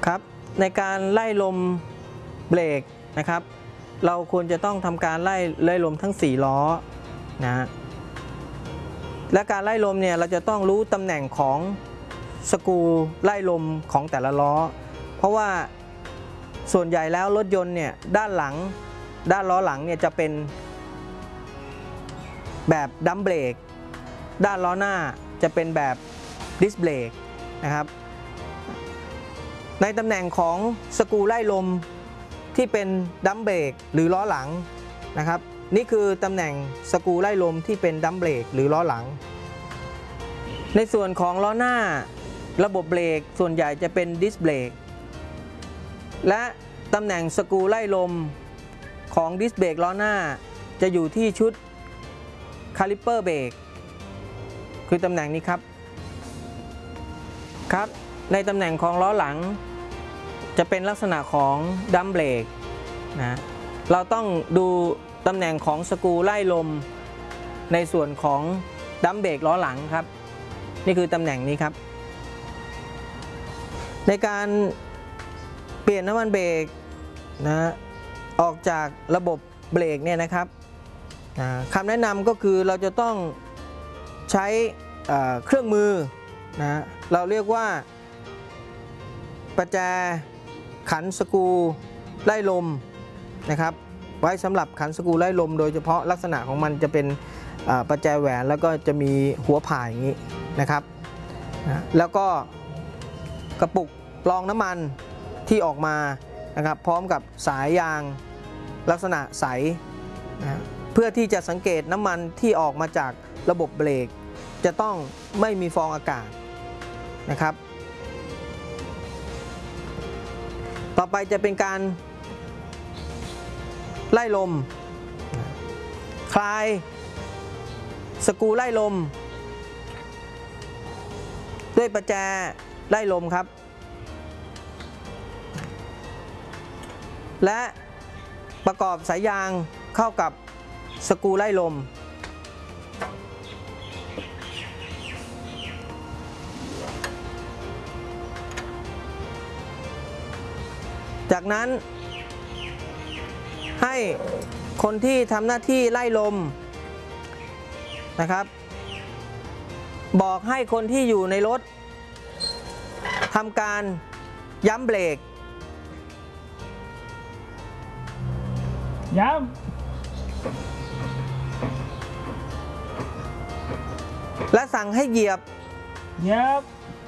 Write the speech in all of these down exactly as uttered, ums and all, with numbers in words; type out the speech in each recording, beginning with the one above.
ครับในการไล่ลมเบรกนะครับเราควรจะต้องทำการไล่ไล่ลมทั้งสี่ล้อนะและการไล่ลมเนี่ยเราจะต้องรู้ตำแหน่งของสกรูไล่ลมของแต่ละล้อเพราะว่าส่วนใหญ่แล้วรถยนต์เนี่ยด้านหลังด้านล้อหลังเนี่ยจะเป็นแบบดัมเบรกด้านล้อหน้าจะเป็นแบบดิสเบรกนะครับในตำแหน่งของสกรูไล่ลมที่เป็นดัมเบรกหรือล้อหลังนะครับนี่คือตำแหน่งสกรูไล่ลมที่เป็นดัมเบรกหรือล้อหลังในส่วนของล้อหน้าระบบเบรกส่วนใหญ่จะเป็นดิสเบรกและตำแหน่งสกรูไล่ลมของดิสเบรกล้อหน้าจะอยู่ที่ชุดคาลิปเปอร์เบรกคือตำแหน่งนี้ครับครับในตำแหน่งของล้อหลังจะเป็นลักษณะของดัมเบรกนะเราต้องดูตำแหน่งของสกรูไล่ลมในส่วนของดัมเบรกล้อหลังครับนี่คือตำแหน่งนี้ครับในการเปลี่ยนน้ำมันเบรกนะออกจากระบบเบรกเนี่ยนะครับคำแนะนำก็คือเราจะต้องใช้เครื่องมือนะเราเรียกว่าประแจขันสกรูไล่ลมนะครับไว้สำหรับขันสกรูไล่ลมโดยเฉพาะลักษณะของมันจะเป็นประแจแหวนแล้วก็จะมีหัวผ่าอย่างนี้นะครับนะแล้วก็กระปุกรองน้ำมันที่ออกมานะครับพร้อมกับสายยางลักษณะใสนะเพื่อที่จะสังเกตน้ำมันที่ออกมาจากระบบเบรกจะต้องไม่มีฟองอากาศนะครับต่อไปจะเป็นการไล่ลมคลายสกรูไล่ลมด้วยประแจไล่ลมครับและประกอบสายยางเข้ากับสกรูไล่ลมจากนั้นให้คนที่ทำหน้าที่ไล่ลมนะครับบอกให้คนที่อยู่ในรถทำการย้ำเบรกย้ำและสั่งให้เหยียบเหยียบ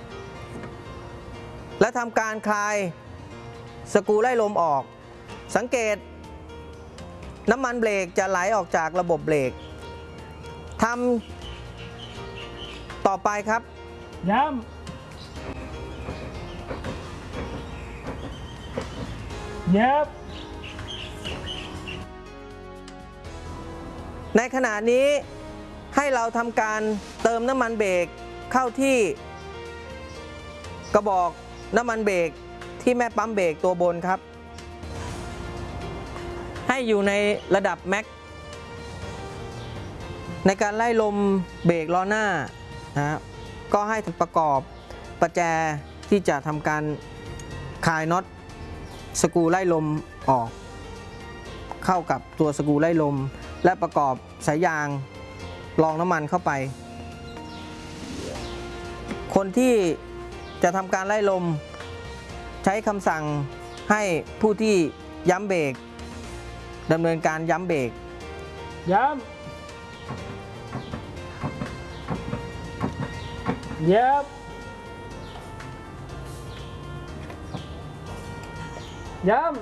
และทำการคลายสกรูไล่ลมออกสังเกตน้ำมันเบรกจะไหลออกจากระบบเบรกทำต่อไปครับย้ำเหยียบในขณะนี้ให้เราทำการเติมน้ำมันเบรกเข้าที่กระบอกน้ำมันเบรกที่แม่ปั๊มเบรกตัวบนครับให้อยู่ในระดับแม็กในการไล่ลมเบรกล้อหน้านะก็ให้ประกอบประแจที่จะทำการคลายน็อตสกรูไล่ลมออกเข้ากับตัวสกรูไล่ลมและประกอบสายยางรองน้ำมันเข้าไปคนที่จะทำการไล่ลมใช้คำสั่งให้ผู้ที่ย้ำเบรกดำเนินการย้ำเบรกย้ำเหยียบย้ำ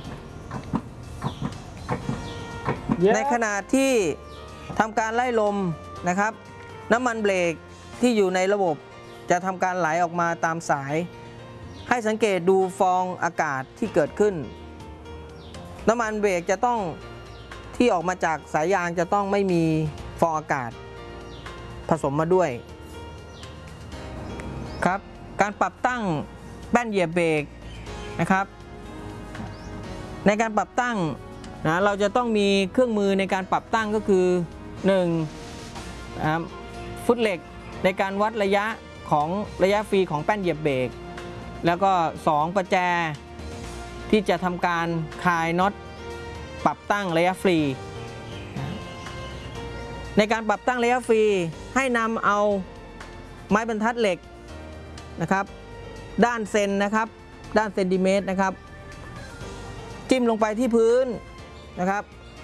ในขณะที่ทำการไล่ลมนะครับน้ำมันเบรกที่อยู่ในระบบจะทำการไหลออกมาตามสายให้สังเกตดูฟองอากาศที่เกิดขึ้นน้ำมันเบรกจะต้องที่ออกมาจากสายยางจะต้องไม่มีฟองอากาศผสมมาด้วยครับการปรับตั้งแป้นเหยียบเบรกนะครับในการปรับตั้งนะเราจะต้องมีเครื่องมือในการปรับตั้งก็คือหนึ่งฟุตเหล็กในการวัดระยะของระยะฟรีของแป้นเหยียบเบรกแล้วก็สองประแจที่จะทำการคลายน็อตปรับตั้งระยะฟรีในการปรับตั้งระยะฟรีให้นำเอาไม้บรรทัดเหล็กนะครับด้านเซนนะครับด้านเซนติเมตรนะครับจิ้มลงไปที่พื้นนะครับ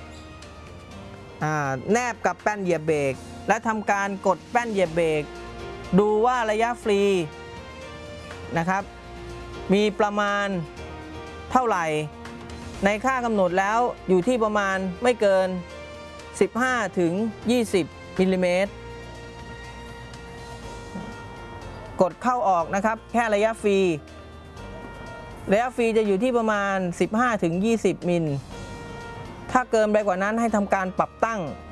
แนบกับแป้นเหยียบเบรกและทำการกดแป้นเหยียบเบรกดูว่าระยะฟรีนะครับมีประมาณเท่าไหร่ในค่ากำหนดแล้วอยู่ที่ประมาณไม่เกินสิบห้าถึงยี่สิบมิลลิเมตรกดเข้าออกนะครับแค่ระยะฟรีระยะฟรีจะอยู่ที่ประมาณสิบห้าถึงยี่สิบมิลถ้าเกินไปกว่านั้นให้ทำการปรับตั้ง